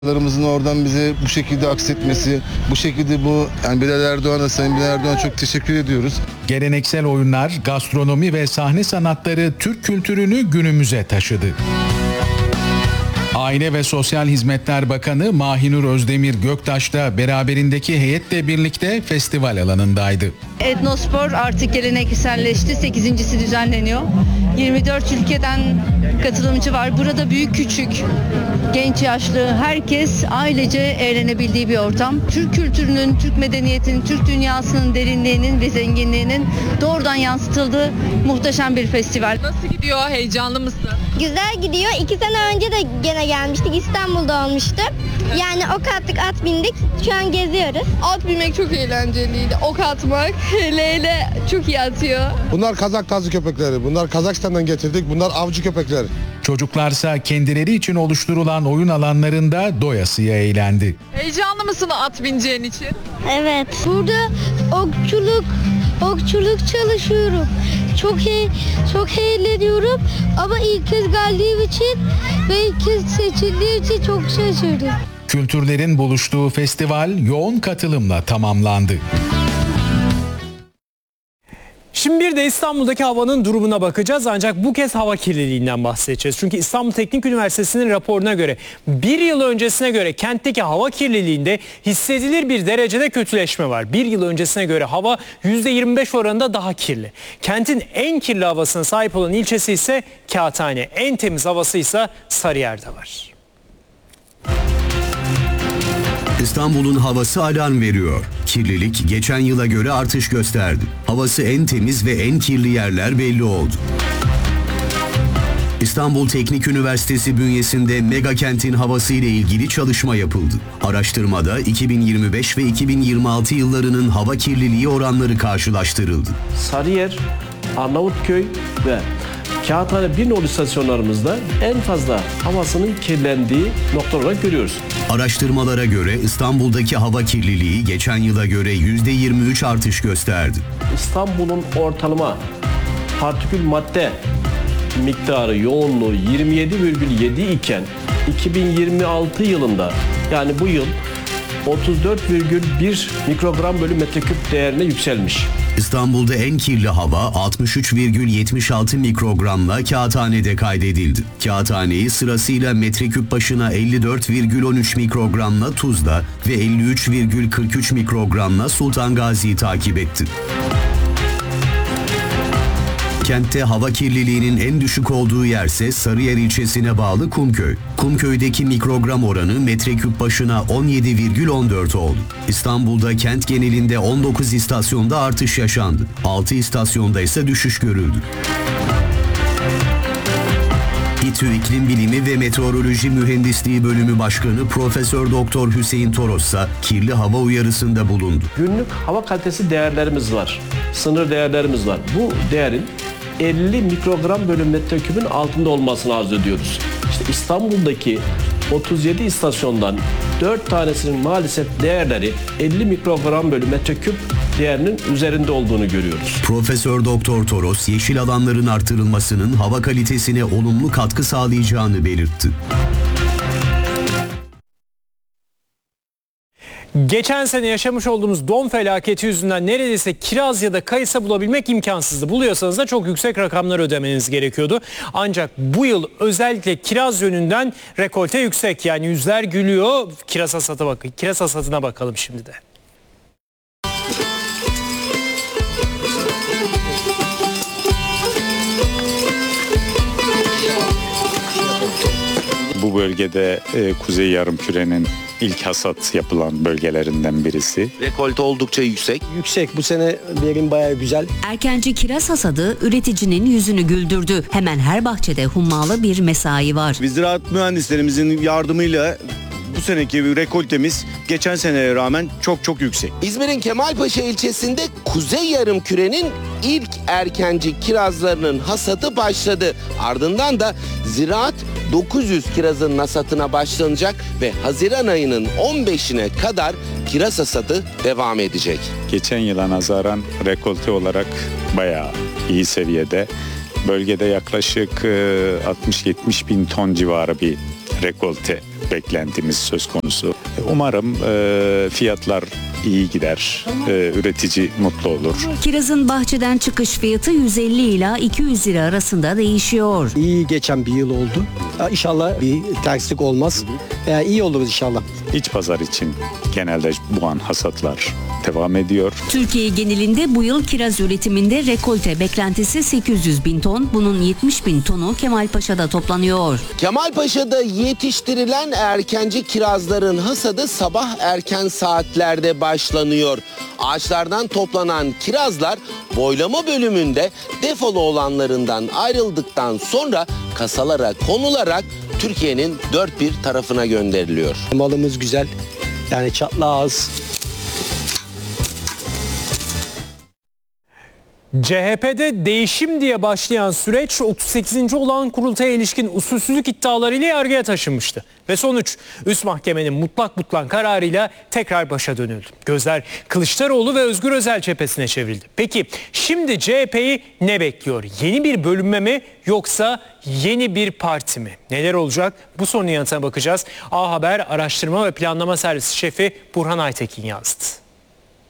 Larımızın oradan bize bu şekilde aksetmesi, bu şekilde yani Bilal Erdoğan'a, Sayın Bilal Erdoğan'a çok teşekkür ediyoruz. Geleneksel oyunlar, gastronomi ve sahne sanatları Türk kültürünü günümüze taşıdı. Aile ve Sosyal Hizmetler Bakanı Mahinur Özdemir Göktaş da beraberindeki heyetle birlikte festival alanındaydı. Etnospor artık gelenekselleşti. 8.'si düzenleniyor. 24 ülkeden katılımcı var. Burada büyük küçük, genç yaşlı herkes ailece eğlenebildiği bir ortam. Türk kültürünün, Türk medeniyetinin, Türk dünyasının derinliğinin ve zenginliğinin doğrudan yansıtıldığı muhteşem bir festival. Nasıl gidiyor? Heyecanlı mısın? Güzel gidiyor. 2 sene önce de gene gelmiştik. İstanbul'da olmuştu. Yani ok attık, at bindik. Şu an geziyoruz. At binmek çok eğlenceliydi. Ok atmak hele çok iyi atıyor. Bunlar Kazak tazı köpekleri. Bunlar Kazakistan'dan getirdik. Bunlar avcı köpekleri. Çocuklarsa kendileri için oluşturulan oyun alanlarında doyasıya eğlendi. Heyecanlı mısın at bineceğin için? Evet. Burada okçuluk çalışıyorum. Çok eğleniyorum ama ilk kez geldiğim için ve ilk kez seçildiğim için çok şaşırdım. Kültürlerin buluştuğu festival yoğun katılımla tamamlandı. Şimdi bir de İstanbul'daki havanın durumuna bakacağız, ancak bu kez hava kirliliğinden bahsedeceğiz. Çünkü İstanbul Teknik Üniversitesi'nin raporuna göre bir yıl öncesine göre kentteki hava kirliliğinde hissedilir bir derecede kötüleşme var. Bir yıl öncesine göre hava %25 oranında daha kirli. Kentin en kirli havasına sahip olan ilçesi ise Kağıthane, en temiz havası ise Sarıyer'de var. İstanbul'un havası alarm veriyor. Kirlilik geçen yıla göre artış gösterdi. Havası en temiz ve en kirli yerler belli oldu. İstanbul Teknik Üniversitesi bünyesinde mega kentin havası ile ilgili çalışma yapıldı. Araştırmada 2025 ve 2026 yıllarının hava kirliliği oranları karşılaştırıldı. Sarıyer, Arnavutköy ve Kağıthane 1 nolu istasyonlarımızda en fazla havasının kirlendiği nokta olarak görüyoruz. Araştırmalara göre İstanbul'daki hava kirliliği geçen yıla göre %23 artış gösterdi. İstanbul'un ortalama partikül madde miktarı, yoğunluğu 27,7 iken 2026 yılında, yani bu yıl 34,1 mikrogram bölü metreküp değerine yükselmiş. İstanbul'da en kirli hava 63,76 mikrogramla Kağıthane'de kaydedildi. Kağıthane'yi sırasıyla metreküp başına 54,13 mikrogramla Tuzla ve 53,43 mikrogramla Sultan Gazi'yi takip etti. Kentte hava kirliliğinin en düşük olduğu yerse Sarıyer ilçesine bağlı Kumköy. Kumköy'deki mikrogram oranı metreküp başına 17,14 oldu. İstanbul'da kent genelinde 19 istasyonda artış yaşandı. 6 istasyonda ise düşüş görüldü. İTÜ İklim Bilimi ve Meteoroloji Mühendisliği Bölümü Başkanı Profesör Doktor Hüseyin Toros ise kirli hava uyarısında bulundu. Günlük hava kalitesi değerlerimiz var. Sınır değerlerimiz var. Bu değerin 50 mikrogram bölü metreküpün altında olmasını arzu ediyoruz. İşte İstanbul'daki 37 istasyondan 4 tanesinin maalesef değerleri 50 mikrogram bölü metreküp değerinin üzerinde olduğunu görüyoruz. Profesör Doktor Toros, yeşil alanların artırılmasının hava kalitesine olumlu katkı sağlayacağını belirtti. Geçen sene yaşamış olduğumuz don felaketi yüzünden neredeyse kiraz ya da kayısı bulabilmek imkansızdı. Buluyorsanız da çok yüksek rakamlar ödemeniz gerekiyordu. Ancak bu yıl özellikle kiraz yönünden rekolte yüksek. Yani yüzler gülüyor. Kiraz hasatına bakalım şimdi de. Bu bölgede Kuzey Yarımküre'nin ilk hasat yapılan bölgelerinden birisi. Rekolte oldukça yüksek. Yüksek. Bu sene verim bayağı güzel. Erkenci kiraz hasadı üreticinin yüzünü güldürdü. Hemen her bahçede hummalı bir mesai var. Biz ziraat mühendislerimizin yardımıyla bu seneki rekoltemiz geçen seneye rağmen çok yüksek. İzmir'in Kemalpaşa ilçesinde Kuzey Yarımküre'nin ilk erkenci kirazlarının hasadı başladı. Ardından da ziraat 900 kirazın hasatına başlanacak ve Haziran ayının 15'ine kadar kiraz hasadı devam edecek. Geçen yıla nazaran rekolte olarak bayağı iyi seviyede. Bölgede yaklaşık 60-70 bin ton civarı bir rekolte beklentimiz söz konusu. Umarım fiyatlar iyi gider, üretici mutlu olur. Kirazın bahçeden çıkış fiyatı 150 ila 200 lira arasında değişiyor. İyi geçen bir yıl oldu. İnşallah bir terslik olmaz. İyi oluruz inşallah. İç pazar için genelde bu an hasatlar devam ediyor. Türkiye genelinde bu yıl kiraz üretiminde rekolte beklentisi 800 bin ton. Bunun 70 bin tonu Kemalpaşa'da toplanıyor. Kemalpaşa'da yetiştirilen erkenci kirazların hasadı sabah erken saatlerde başlanıyor. Ağaçlardan toplanan kirazlar boylama bölümünde defolu olanlarından ayrıldıktan sonra kasalara konularak Türkiye'nin dört bir tarafına gönderiliyor. Malımız güzel. Yani çatlağı az. CHP'de değişim diye başlayan süreç 38. olağan kurultaya ilişkin usulsüzlük iddialarıyla yargıya taşınmıştı. Ve sonuç üst mahkemenin mutlak butlan kararıyla tekrar başa dönüldü. Gözler Kılıçdaroğlu ve Özgür Özel cephesine çevrildi. Peki şimdi CHP'yi ne bekliyor? Yeni bir bölünme mi yoksa yeni bir parti mi? Neler olacak? Bu sorunun yanıtına bakacağız. A Haber Araştırma ve Planlama Servisi Şefi Burhan Aytekin yazdı.